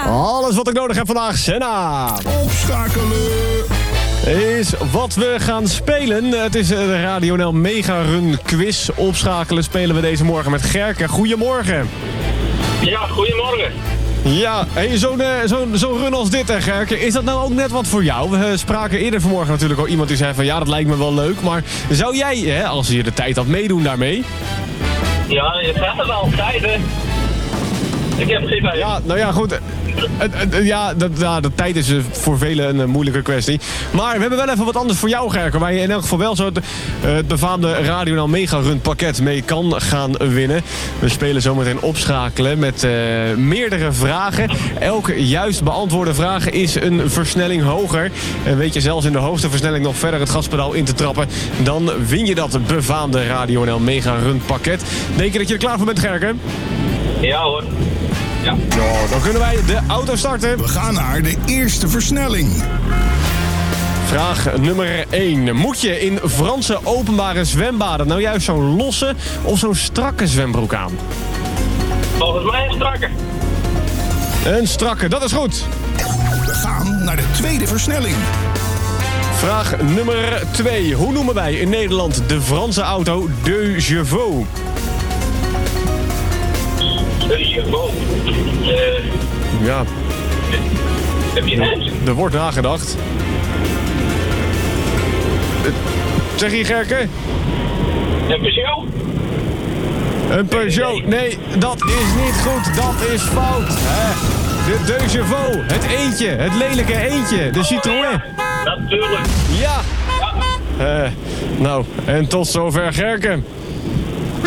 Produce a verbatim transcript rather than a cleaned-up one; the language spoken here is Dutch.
Alles wat ik nodig heb vandaag, Senna. Opschakelen. Is wat we gaan spelen. Het is de Radio N L Mega Run Quiz. Opschakelen spelen we deze morgen met Gerke. Goedemorgen. Ja, goedemorgen. Ja, hey, zo'n uh, zo'n zo'n run als dit, hè, Gerke. Is dat nou ook net wat voor jou? We uh, spraken eerder vanmorgen natuurlijk al iemand die zei van... ja, dat lijkt me wel leuk. Maar zou jij, hè, als je de tijd had, meedoen daarmee? Ja, je vraagt het altijd, hè. Ik heb geen idee. Ja, nou ja, goed. Uh, uh, ja, de, ja, de tijd is uh, voor velen een uh, moeilijke kwestie. Maar we hebben wel even wat anders voor jou, Gerke. Waar je in elk geval wel zo het, uh, het befaamde Radio N L Mega Run pakket mee kan gaan winnen. We spelen zometeen opschakelen met uh, meerdere vragen. Elke juist beantwoorde vraag is een versnelling hoger. En weet je zelfs in de hoogste versnelling nog verder het gaspedaal in te trappen... dan win je dat befaamde Radio N L Mega Run pakket. Denk je dat je er klaar voor bent, Gerke? Ja hoor. Ja. Nou, dan kunnen wij de auto starten. We gaan naar de eerste versnelling. Vraag nummer één. Moet je in Franse openbare zwembaden nou juist zo'n losse of zo'n strakke zwembroek aan? Volgens mij een strakke. Een strakke, dat is goed. We gaan naar de tweede versnelling. Vraag nummer twee. Hoe noemen wij in Nederland de Franse auto deux chevaux? Deux chevaux. Uh, Ja, heb je het? er wordt nagedacht. Uh, Zeg je, Gerke? Een Peugeot? Een Peugeot. Nee, dat is niet goed. Dat is fout. Hè? De deux chevaux. Het eentje. Het lelijke eentje. De Citroën. Natuurlijk. Ja. Uh, nou, en tot zover, Gerke.